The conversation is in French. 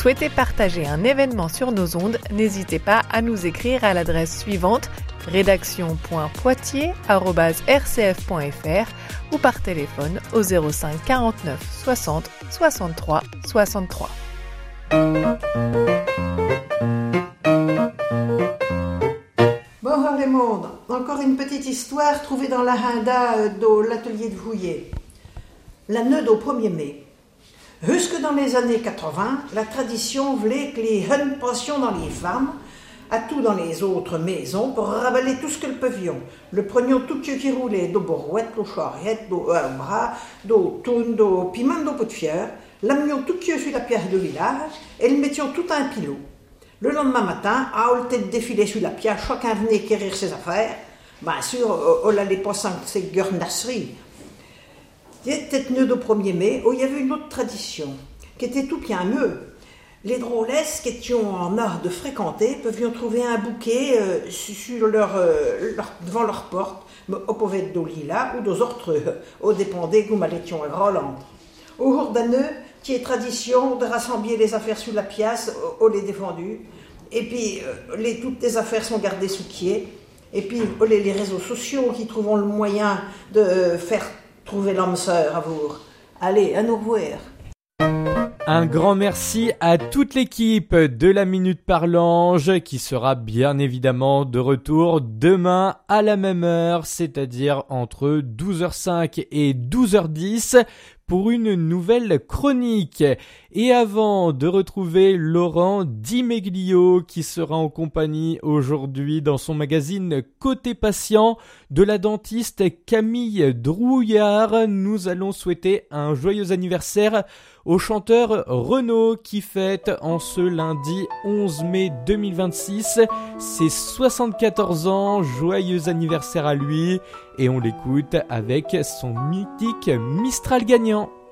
souhaitez partager un événement sur nos ondes, n'hésitez pas à nous écrire à l'adresse suivante rédaction.poitiers@rcf.fr ou par téléphone au 05 49 60 63 63. Bonjour les mondes, encore une petite histoire trouvée dans l'agenda de l'atelier de Vouillé. La neude au 1er mai. Jusque dans les années 80, la tradition voulait que les jeunes passions dans les fermes, à tout dans les autres maisons, pour ravaler tout ce que le pavillon. Le prenions tout ce qui roulait, de borouettes, de charrettes, de bras, de tounes, de piment, de pot de fieur, l'amenions tout ce sur la pierre de village et le mettions tout à un pilot. Le lendemain matin, à on le défilé sur la pierre, chacun venait quérir ses affaires. Bien sûr, on n'allait pas sans ces gurnasseries. Cette neude au 1er mai, où il y avait une autre tradition, qui était tout bien mieux. Les drôlesses qui étaient en art de fréquenter pouvaient trouver un bouquet sur devant leur porte, au pouvait être d'Olila ou aux autres, au dépendait comme elle était à Groland. Au jour d'un nœud, qui est tradition de rassembler les affaires sous la pièce, on les défendu, et puis toutes les affaires sont gardées sous pied, et puis les réseaux sociaux qui trouvent le moyen de faire trouver l'âme sœur à vous. Allez, à nous revoir. Un grand merci à toute l'équipe de la Minute Parlange qui sera bien évidemment de retour demain à la même heure, c'est-à-dire entre 12h05 et 12h10 pour une nouvelle chronique. Et avant de retrouver Laurent Di Meglio qui sera en compagnie aujourd'hui dans son magazine Côté Patient de la dentiste Camille Drouillard, nous allons souhaiter un joyeux anniversaire au chanteur Renaud qui fête en ce lundi 11 mai 2026 ses 74 ans. Joyeux anniversaire à lui et on l'écoute avec son mythique Mistral gagnant.